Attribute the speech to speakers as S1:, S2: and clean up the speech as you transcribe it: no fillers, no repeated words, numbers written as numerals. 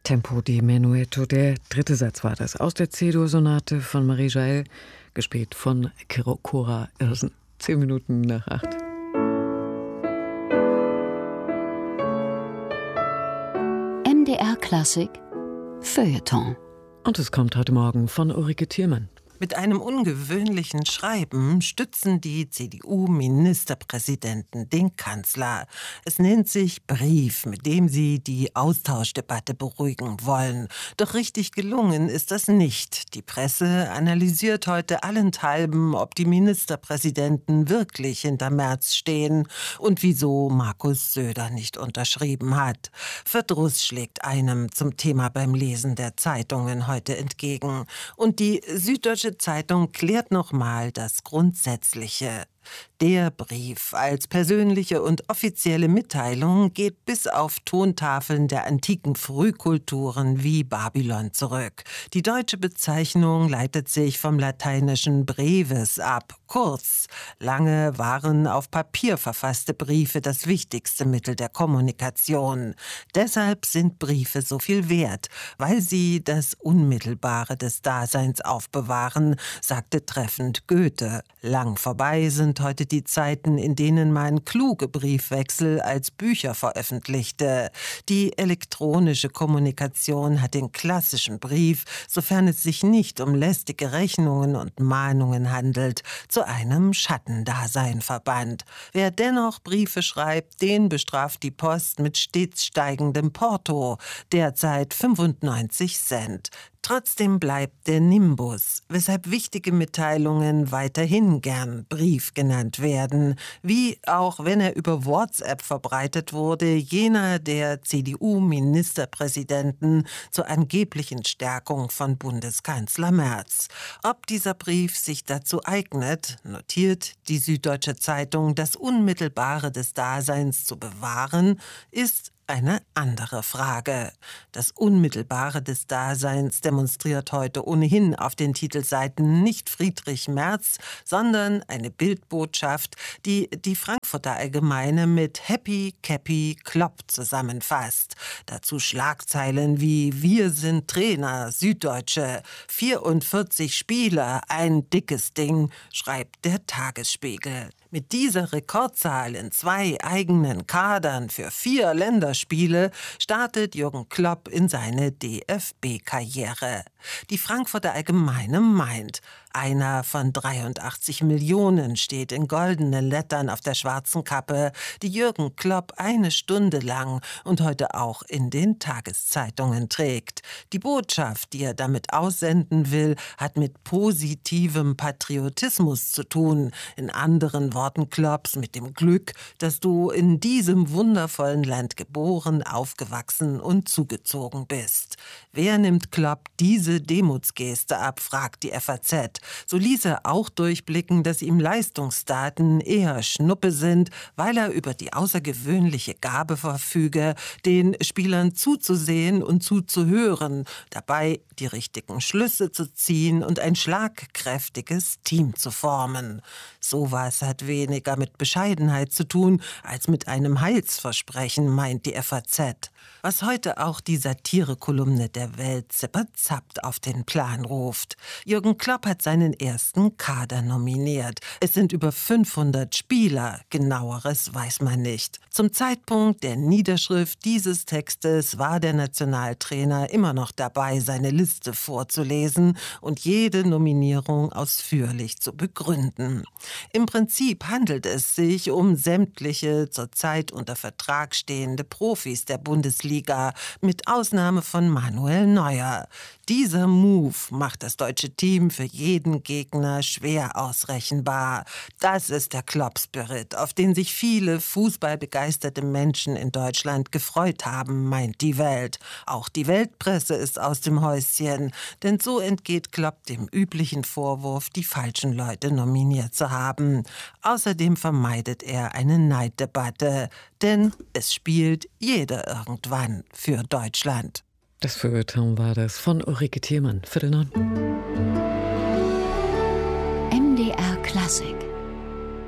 S1: Tempo di Menuetto, der dritte Satz war das, aus der C-Dur-Sonate von Marie Jael, gespielt von Cora Irsen. 10 Minuten nach 8.
S2: MDR Klassik Feuilleton.
S1: Und es kommt heute Morgen von Ulrike Thielmann.
S3: Mit einem ungewöhnlichen Schreiben stützen die CDU-Ministerpräsidenten den Kanzler. Es nennt sich Brief, mit dem sie die Austauschdebatte beruhigen wollen. Doch richtig gelungen ist das nicht. Die Presse analysiert heute allenthalben, ob die Ministerpräsidenten wirklich hinter Merz stehen und wieso Markus Söder nicht unterschrieben hat. Verdruss schlägt einem zum Thema beim Lesen der Zeitungen heute entgegen. Und die Süddeutsche Zeitung klärt nochmal das Grundsätzliche. Der Brief als persönliche und offizielle Mitteilung geht bis auf Tontafeln der antiken Frühkulturen wie Babylon zurück. Die deutsche Bezeichnung leitet sich vom lateinischen brevis ab, kurz. Lange waren auf Papier verfasste Briefe das wichtigste Mittel der Kommunikation. Deshalb sind Briefe so viel wert, weil sie das Unmittelbare des Daseins aufbewahren, sagte treffend Goethe. Lang vorbei sind heute die Zeiten, in denen man kluge Briefwechsel als Bücher veröffentlichte. Die elektronische Kommunikation hat den klassischen Brief, sofern es sich nicht um lästige Rechnungen und Mahnungen handelt, zu einem Schattendasein verbannt. Wer dennoch Briefe schreibt, den bestraft die Post mit stets steigendem Porto, derzeit 95 Cent. Trotzdem bleibt der Nimbus, weshalb wichtige Mitteilungen weiterhin gern Brief genannt werden, wie auch wenn er über WhatsApp verbreitet wurde, jener der CDU-Ministerpräsidenten zur angeblichen Stärkung von Bundeskanzler Merz. Ob dieser Brief sich dazu eignet, notiert die Süddeutsche Zeitung, das Unmittelbare des Daseins zu bewahren, ist eine andere Frage. Das Unmittelbare des Daseins demonstriert heute ohnehin auf den Titelseiten nicht Friedrich Merz, sondern eine Bildbotschaft, die die Frankfurter Allgemeine mit Happy Cappy Klopp zusammenfasst. Dazu Schlagzeilen wie Wir sind Trainer, Süddeutsche, 44 Spieler, ein dickes Ding, schreibt der Tagesspiegel. Mit dieser Rekordzahl in 2 eigenen Kadern für 4 Länderspiele startet Jürgen Klopp in seine DFB-Karriere. Die Frankfurter Allgemeine meint, einer von 83 Millionen steht in goldenen Lettern auf der schwarzen Kappe, die Jürgen Klopp 1 Stunde lang und heute auch in den Tageszeitungen trägt. Die Botschaft, die er damit aussenden will, hat mit positivem Patriotismus zu tun. In anderen Worten Klopps mit dem Glück, dass du in diesem wundervollen Land geboren, aufgewachsen und zugezogen bist. Wer nimmt Klopp diese Demutsgeste ab, fragt die FAZ. So ließ er auch durchblicken, dass ihm Leistungsdaten eher Schnuppe sind, weil er über die außergewöhnliche Gabe verfüge, den Spielern zuzusehen und zuzuhören, dabei die richtigen Schlüsse zu ziehen und ein schlagkräftiges Team zu formen. Sowas hat weniger mit Bescheidenheit zu tun als mit einem Heilsversprechen, meint die FAZ. Was heute auch die Satirekolumne der Welt zipper-zappt auf den Plan ruft. Jürgen Klopp hat seinen ersten Kader nominiert. Es sind über 500 Spieler, genaueres weiß man nicht. Zum Zeitpunkt der Niederschrift dieses Textes war der Nationaltrainer immer noch dabei, seine Liste vorzulesen und jede Nominierung ausführlich zu begründen. Im Prinzip handelt es sich um sämtliche zurzeit unter Vertrag stehende Profis der Bundesliga, mit Ausnahme von Manuel Neuer. Dieser Move macht das deutsche Team für jeden Gegner schwer ausrechenbar. Das ist der Klopp-Spirit, auf den sich viele fußballbegeisterte Menschen in Deutschland gefreut haben, meint die Welt. Auch die Weltpresse ist aus dem Häuschen, denn so entgeht Klopp dem üblichen Vorwurf, die falschen Leute nominiert zu haben. Außerdem vermeidet er eine Neiddebatte, denn es spielt jeder irgendwann für Deutschland.
S1: Das Feuilleton war das von Ulrike Thielmann. 8:45.
S2: MDR Klassik.